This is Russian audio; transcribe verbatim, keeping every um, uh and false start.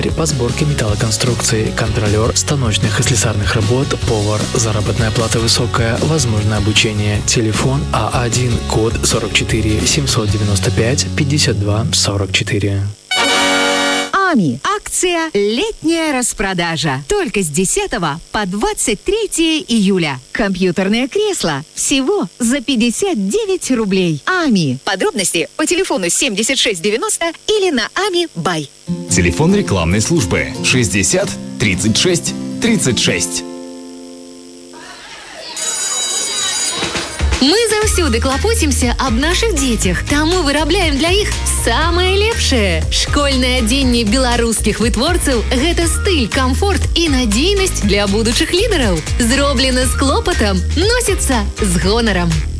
По сборке металлоконструкций, контролер станочных и слесарных работ, повар, заработная плата высокая, возможно обучение. Телефон А один, код сорок четыре семьсот девяносто пять пятьдесят два сорок четыре. АМИ. Акция «Летняя распродажа». Только с десятого по двадцать третье июля. Компьютерное кресло всего за пятьдесят девять рублей. АМИ. Подробности по телефону семьдесят шесть девяносто или на ами бай. Телефон рекламной службы шестьдесят тридцать шесть тридцать шесть. Мы заўсёды клапоцімся аб нашых дзецях, таму вырабляем для іх самае лепшае. Школьнае адзенне беларускіх вытворцаў – гэта стыль, камфорт і надзейнасць для будучых лідараў. Зроблена з клопатам, носіцца з гонарам.